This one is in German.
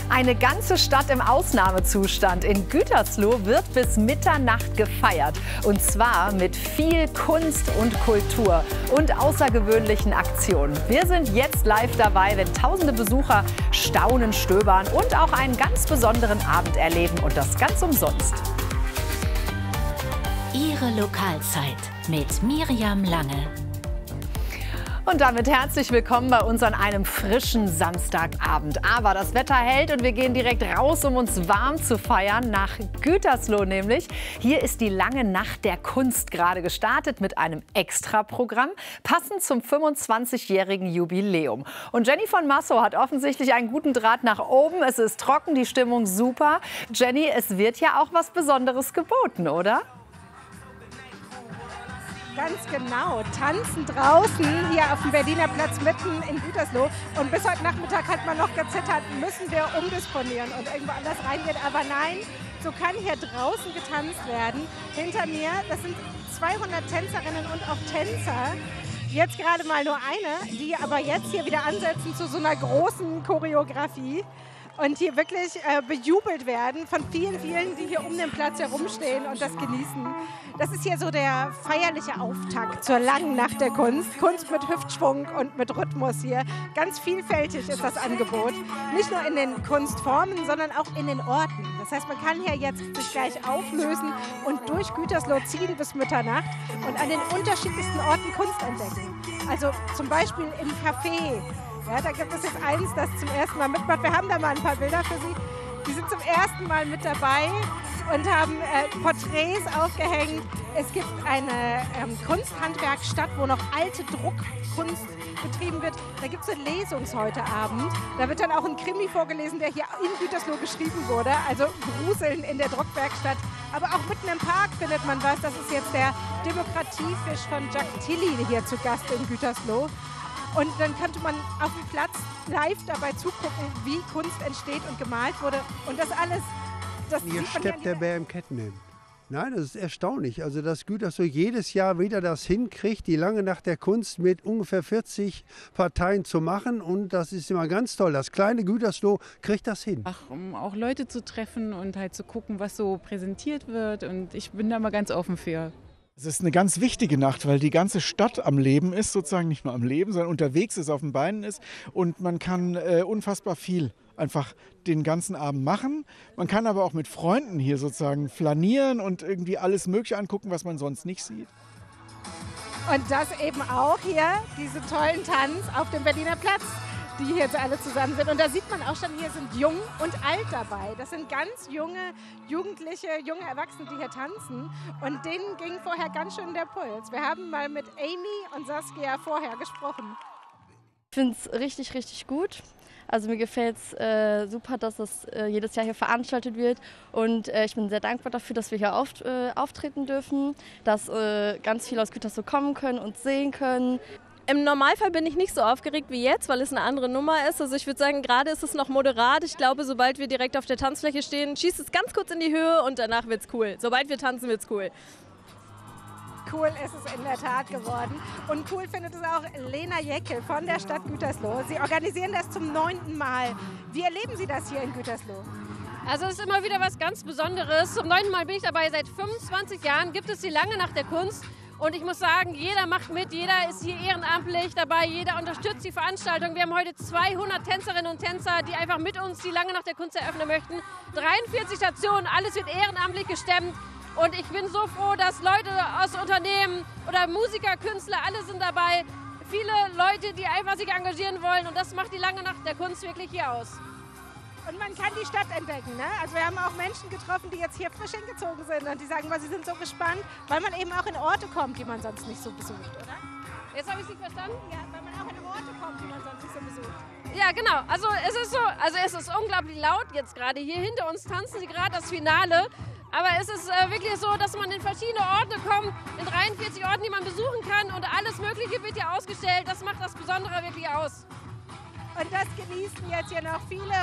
Eine ganze Stadt im Ausnahmezustand. In Gütersloh wird bis Mitternacht gefeiert. Und zwar mit viel Kunst und Kultur und außergewöhnlichen Aktionen. Wir sind jetzt live dabei, wenn tausende Besucher staunen, stöbern und auch einen ganz besonderen Abend erleben. Und das ganz umsonst. Ihre Lokalzeit mit Miriam Lange. Und damit herzlich willkommen bei uns an einem frischen Samstagabend. Aber das Wetter hält und wir gehen direkt raus, um uns warm zu feiern, nach Gütersloh nämlich. Hier ist die lange Nacht der Kunst gerade gestartet mit einem Extraprogramm, passend zum 25-jährigen Jubiläum. Und Jenny von Massow hat offensichtlich einen guten Draht nach oben. Es ist trocken, die Stimmung super. Jenny, es wird ja auch was Besonderes geboten, oder? Ganz genau, tanzen draußen hier auf dem Berliner Platz mitten in Gütersloh. Und bis heute Nachmittag hat man noch gezittert, müssen wir umdisponieren und irgendwo anders reingehen. Aber nein, so kann hier draußen getanzt werden. Hinter mir, das sind 200 Tänzerinnen und auch Tänzer. Jetzt gerade mal nur eine, die aber jetzt hier wieder ansetzen zu so einer großen Choreografie. Und hier wirklich bejubelt werden von vielen, vielen, die hier um den Platz herumstehen und das genießen. Das ist hier so der feierliche Auftakt zur langen Nacht der Kunst. Kunst mit Hüftschwung und mit Rhythmus hier. Ganz vielfältig ist das Angebot. Nicht nur in den Kunstformen, sondern auch in den Orten. Das heißt, man kann hier jetzt sich gleich auflösen und durch Gütersloh ziehen bis Mitternacht und an den unterschiedlichsten Orten Kunst entdecken. Also zum Beispiel im Café. Ja, da gibt es jetzt eins, das zum ersten Mal mitmacht. Wir haben da mal ein paar Bilder für Sie. Die sind zum ersten Mal mit dabei und haben Porträts aufgehängt. Es gibt eine Kunsthandwerkstatt, wo noch alte Druckkunst betrieben wird. Da gibt es eine Lesung heute Abend. Da wird dann auch ein Krimi vorgelesen, der hier in Gütersloh geschrieben wurde. Also Gruseln in der Druckwerkstatt. Aber auch mitten im Park findet man was. Das ist jetzt der Demokratiefisch von Jacques Tilly hier zu Gast in Gütersloh. Und dann könnte man auf dem Platz live dabei zugucken, wie Kunst entsteht und gemalt wurde. Und das alles, das Hier steppt der Bär im Kettenhemd. Nein, das ist erstaunlich. Also, dass Gütersloh jedes Jahr wieder das hinkriegt, die lange Nacht der Kunst mit ungefähr 40 Parteien zu machen. Und das ist immer ganz toll. Das kleine Gütersloh kriegt das hin. Um auch Leute zu treffen und halt zu gucken, was so präsentiert wird. Und ich bin da mal ganz offen für. Es ist eine ganz wichtige Nacht, weil die ganze Stadt am Leben ist, sozusagen nicht nur am Leben, sondern unterwegs ist, auf den Beinen ist und man kann unfassbar viel einfach den ganzen Abend machen. Man kann aber auch mit Freunden hier sozusagen flanieren und irgendwie alles Mögliche angucken, was man sonst nicht sieht. Und das eben auch hier, diese tollen Tanz auf dem Berliner Platz, die hier jetzt alle zusammen sind. Und da sieht man auch schon, hier sind jung und alt dabei. Das sind ganz junge Jugendliche, junge Erwachsene, die hier tanzen. Und denen ging vorher ganz schön der Puls. Wir haben mal mit Amy und Saskia vorher gesprochen. Ich finde es richtig, richtig gut. Also mir gefällt es super, dass es jedes Jahr hier veranstaltet wird. Und ich bin sehr dankbar dafür, dass wir hier auftreten dürfen, dass ganz viele aus Gütersloh kommen können und sehen können. Im Normalfall bin ich nicht so aufgeregt wie jetzt, weil es eine andere Nummer ist. Also ich würde sagen, gerade ist es noch moderat. Ich glaube, sobald wir direkt auf der Tanzfläche stehen, schießt es ganz kurz in die Höhe und danach wird's cool. Sobald wir tanzen, wird's cool. Cool ist es in der Tat geworden. Und cool findet es auch Lena Jeckel von der Stadt Gütersloh. Sie organisieren das zum 9. Mal. Wie erleben Sie das hier in Gütersloh? Also es ist immer wieder was ganz Besonderes. Zum 9. Mal bin ich dabei. Seit 25 Jahren gibt es die lange Nacht der Kunst. Und ich muss sagen, jeder macht mit, jeder ist hier ehrenamtlich dabei, jeder unterstützt die Veranstaltung. Wir haben heute 200 Tänzerinnen und Tänzer, die einfach mit uns die lange Nacht der Kunst eröffnen möchten. 43 Stationen, alles wird ehrenamtlich gestemmt. Und ich bin so froh, dass Leute aus Unternehmen oder Musiker, Künstler, alle sind dabei. Viele Leute, die einfach sich engagieren wollen. Und das macht die lange Nacht der Kunst wirklich hier aus. Und man kann die Stadt entdecken, ne? Also wir haben auch Menschen getroffen, die jetzt hier frisch hingezogen sind und die sagen, sie sind so gespannt, weil man eben auch in Orte kommt, die man sonst nicht so besucht, oder? Jetzt habe ich es nicht verstanden? Ja, weil man auch in Orte kommt, die man sonst nicht so besucht. Ja, genau. Also es ist unglaublich laut jetzt gerade. Hier hinter uns tanzen sie gerade das Finale. Aber es ist wirklich so, dass man in verschiedene Orte kommt, in 43 Orten, die man besuchen kann. Und alles Mögliche wird hier ausgestellt. Das macht das Besondere wirklich aus. Und das genießen jetzt hier noch viele